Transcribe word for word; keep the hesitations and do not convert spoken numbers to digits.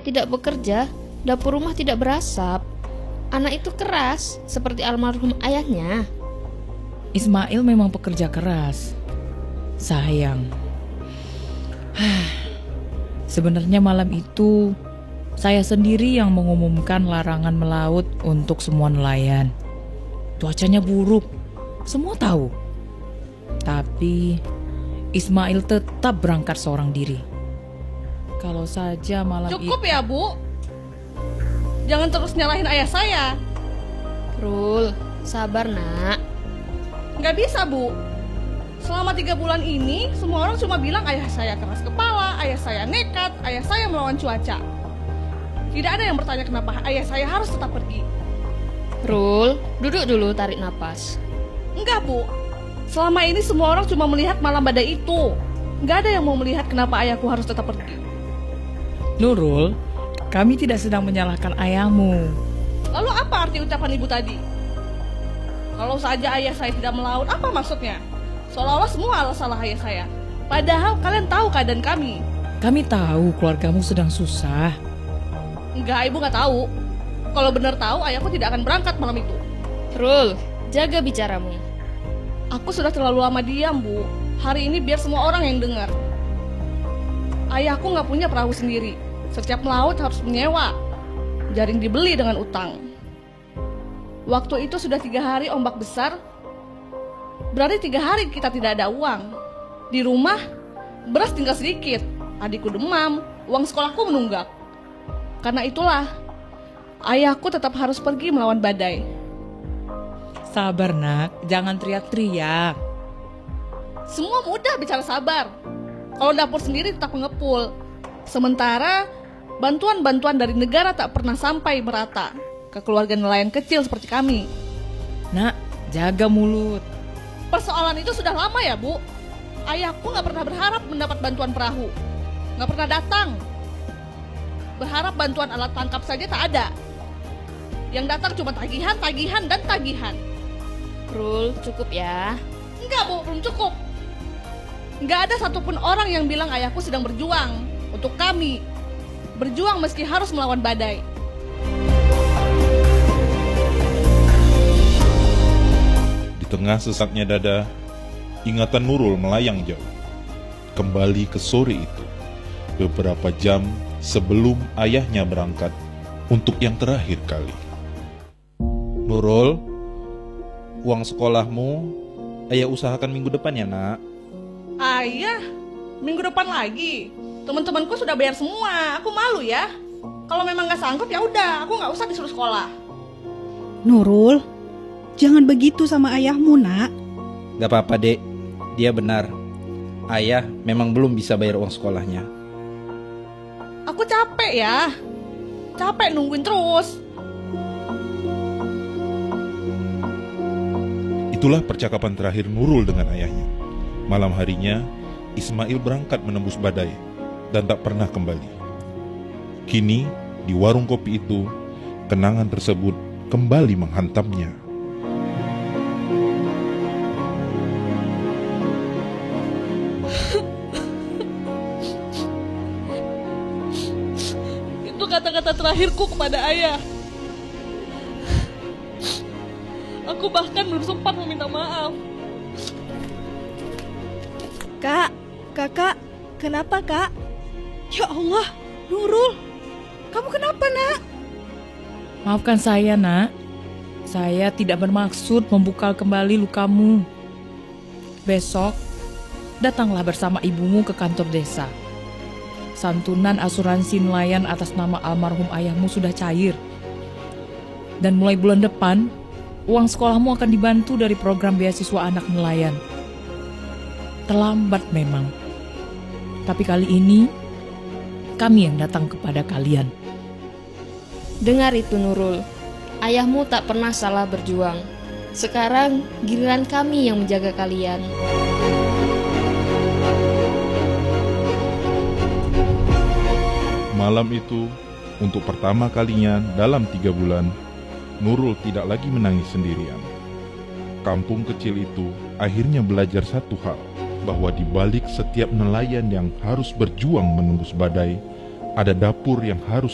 tidak bekerja, dapur rumah tidak berasap. Anak itu keras, seperti almarhum ayahnya. Ismail memang pekerja keras. Sayang. Sebenarnya malam itu saya sendiri yang mengumumkan larangan melaut untuk semua nelayan. Cuacanya buruk, semua tahu. Tapi Ismail tetap berangkat seorang diri. Kalau saja malam itu... Cukup ya, Bu. Jangan terus nyalahin ayah saya. Rul, sabar nak. Nggak bisa, Bu. Selama tiga bulan ini, semua orang cuma bilang ayah saya keras kepala, ayah saya nekat, ayah saya melawan cuaca. Tidak ada yang bertanya kenapa ayah saya harus tetap pergi. Rul, duduk dulu, tarik napas. Enggak, Bu. Selama ini semua orang cuma melihat malam badai itu. Nggak ada yang mau melihat kenapa ayahku harus tetap pergi. Nurul, kami tidak sedang menyalahkan ayahmu. Lalu apa arti ucapan ibu tadi? Kalau saja ayah saya tidak melaut, apa maksudnya? Seolah-olah semua adalah salah ayah saya. Padahal kalian tahu keadaan kami. Kami tahu keluargamu sedang susah. Enggak, ibu nggak tahu. Kalau benar tahu, ayahku tidak akan berangkat malam itu. Rul, jaga bicaramu. Aku sudah terlalu lama diam, Bu. Hari ini biar semua orang yang dengar. Ayahku nggak punya perahu sendiri. Setiap melaut harus menyewa. Jaring dibeli dengan utang. Waktu itu sudah tiga hari ombak besar. Berarti tiga hari kita tidak ada uang. Di rumah, beras tinggal sedikit. Adikku demam, uang sekolahku menunggak. Karena itulah, ayahku tetap harus pergi melawan badai. Sabar nak, jangan teriak-teriak. Semua mudah bicara sabar. Kalau dapur sendiri tetap mengepul. Sementara bantuan-bantuan dari negara tak pernah sampai merata ke keluarga nelayan kecil seperti kami. Nak, jaga mulut. Persoalan itu sudah lama ya, Bu. Ayahku gak pernah berharap mendapat bantuan perahu. Gak pernah datang. Berharap bantuan alat tangkap saja tak ada. Yang datang cuma tagihan, tagihan, dan tagihan. Rul, cukup ya. Enggak, Bu, belum cukup. Enggak ada satupun orang yang bilang ayahku sedang berjuang untuk kami. Berjuang meski harus melawan badai. Di tengah sesaknya dada, ingatan Nurul melayang jauh. Kembali ke sore itu, beberapa jam sebelum ayahnya berangkat untuk yang terakhir kali. Nurul, uang sekolahmu ayah usahakan minggu depan ya nak. Ayah, minggu depan lagi. Teman-temanku sudah bayar semua. Aku malu ya. Kalau memang nggak sanggup ya udah, aku nggak usah disuruh sekolah. Nurul, jangan begitu sama ayahmu nak. Gak apa-apa dek, dia benar. Ayah memang belum bisa bayar uang sekolahnya. Aku capek ya. Capek nungguin terus. Itulah percakapan terakhir Nurul dengan ayahnya. Malam harinya, Ismail berangkat menembus badai dan tak pernah kembali. Kini, di warung kopi itu, kenangan tersebut kembali menghantamnya. Itu kata-kata terakhirku kepada ayah. Aku bahkan belum sempat meminta maaf. Kak, kakak, kenapa kak? Ya Allah, Nurul, kamu kenapa nak? Maafkan saya nak. Saya tidak bermaksud membuka kembali lukamu. Besok, datanglah bersama ibumu ke kantor desa. Santunan asuransi nelayan atas nama almarhum ayahmu sudah cair. Dan mulai bulan depan, uang sekolahmu akan dibantu dari program beasiswa anak nelayan. Terlambat memang. Tapi kali ini, kami yang datang kepada kalian. Dengar itu Nurul, ayahmu tak pernah salah berjuang. Sekarang giliran kami yang menjaga kalian. Malam itu, untuk pertama kalinya dalam tiga bulan, Nurul tidak lagi menangis sendirian. Kampung kecil itu akhirnya belajar satu hal, bahwa di balik setiap nelayan yang harus berjuang menembus badai, ada dapur yang harus